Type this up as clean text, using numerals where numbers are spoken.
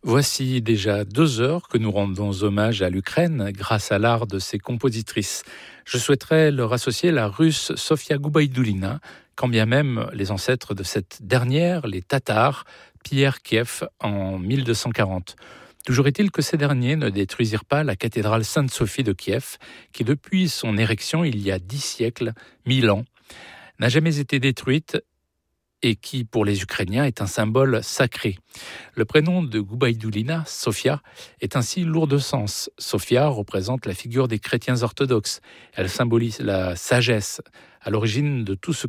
Voici déjà 2 heures que nous rendons hommage à l'Ukraine grâce à l'art de ses compositrices. Je souhaiterais leur associer la Russe Sofia Goubaïdoulina, quand bien même les ancêtres de cette dernière, les Tatars, pillèrent Kiev en 1240. Toujours est-il que ces derniers ne détruisirent pas la cathédrale Sainte-Sophie de Kiev, qui depuis son érection il y a 10 siècles, 1000 ans, n'a jamais été détruite et qui, pour les Ukrainiens, est un symbole sacré. Le prénom de Goubaïdoulina, Sofia, est ainsi lourd de sens. Sofia représente la figure des chrétiens orthodoxes. Elle symbolise la sagesse, à l'origine de tout ce